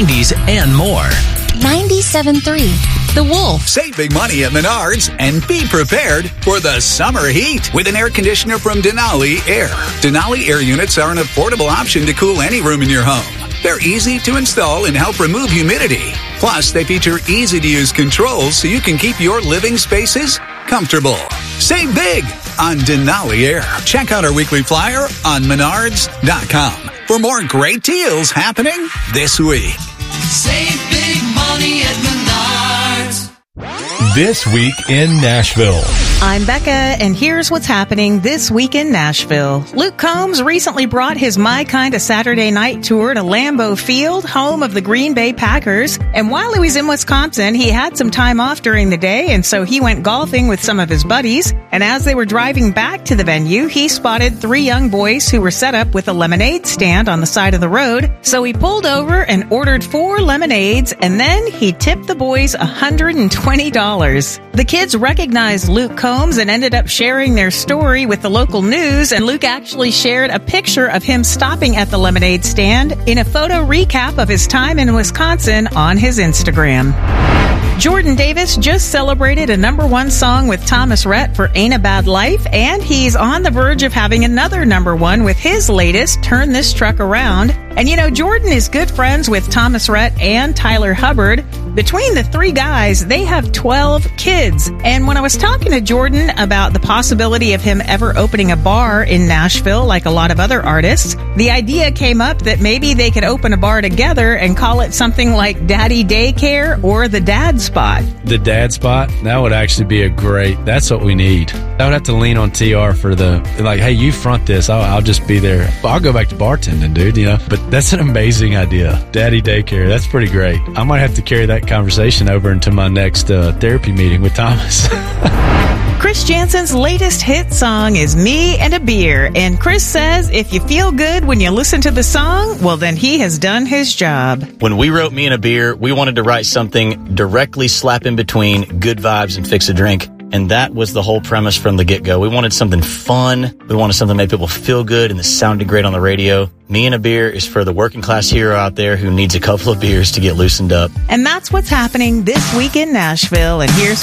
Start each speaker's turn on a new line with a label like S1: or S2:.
S1: 90s, and more.
S2: 97.3 The Wolf.
S3: Save big money at Menards and be prepared for the summer heat with an air conditioner from Denali Air. Denali Air units are an affordable option to cool any room in your home. They're easy to install and help remove humidity. Plus, they feature easy-to-use controls so you can keep your living spaces comfortable. Save big on Denali Air. Check out our weekly flyer on Menards.com for more great deals happening this week.
S4: Save big money at Menards.
S5: This Week in Nashville.
S6: I'm Becca, and here's what's happening this week in Nashville. Luke Combs recently brought his My Kind of Saturday Night tour to Lambeau Field, home of the Green Bay Packers. And while he was in Wisconsin, he had some time off during the day, and so he went golfing with some of his buddies. And as they were driving back to the venue, he spotted 3 young boys who were set up with a lemonade stand on the side of the road. So he pulled over and ordered 4 lemonades, and then he tipped the boys $120. The kids recognized Luke Combs and ended up sharing their story with the local news, and Luke actually shared a picture of him stopping at the lemonade stand in a photo recap of his time in Wisconsin on his Instagram. Jordan Davis just celebrated a #1 song with Thomas Rhett for Ain't a Bad Life, and he's on the verge of having another #1 with his latest, Turn This Truck Around. And you know, Jordan is good friends with Thomas Rhett and Tyler Hubbard. Between the 3 guys, they have 12 kids. And when I was talking to Jordan about the possibility of him ever opening a bar in Nashville like a lot of other artists, the idea came up that maybe they could open a bar together and call it something like Daddy Daycare or the Dad Spot.
S7: The Dad Spot? That would actually be that's what we need. I would have to lean on TR for hey, you front this, I'll just be there. I'll go back to bartending, dude, you know. But that's an amazing idea. Daddy Daycare, that's pretty great. I might have to carry that conversation over into my next therapy meeting with Thomas.
S6: Chris Jansen's latest hit song is Me and a Beer, and Chris says if you feel good when you listen to the song, well then he has done his job.
S8: When we wrote Me and a Beer, we wanted to write something directly slap in between good vibes and fix a drink. And that was the whole premise from the get-go. We wanted something fun. We wanted something that made people feel good and that sounded great on the radio. Me and a Beer is for the working class hero out there who needs a couple of beers to get loosened up.
S6: And that's what's happening this week in Nashville. And here's